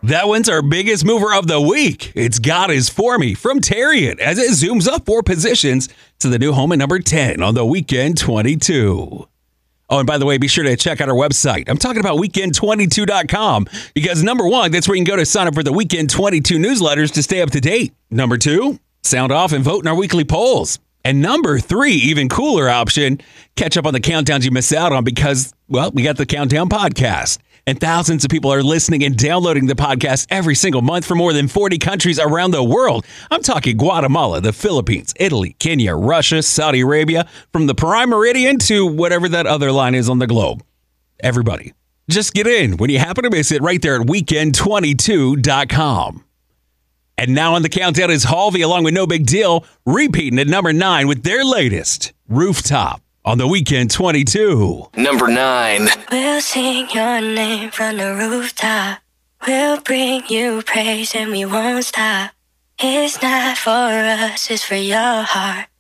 That one's our biggest mover of the week. It's God Is For Me from Tarian as it zooms up 4 positions to the new home at number 10 on the Weekend 22. Oh, and by the way, be sure to check out our website. I'm talking about weekend22.com because number 1, that's where you can go to sign up for the Weekend 22 newsletters to stay up to date. Number 2, sound off and vote in our weekly polls. And number 3, even cooler option, catch up on the countdowns you miss out on because, well, we got the Countdown Podcast. And thousands of people are listening and downloading the podcast every single month from more than 40 countries around the world. I'm talking Guatemala, the Philippines, Italy, Kenya, Russia, Saudi Arabia, from the Prime Meridian to whatever that other line is on the globe. Everybody, just get in when you happen to miss it right there at weekend22.com. And now on the countdown is Halvey along with No Big Deal, repeating at number 9 with their latest, Rooftop. On the Weekend 22. Number 9. We'll sing your name from the rooftop. We'll bring you praise and we won't stop. It's not for us, it's for your heart.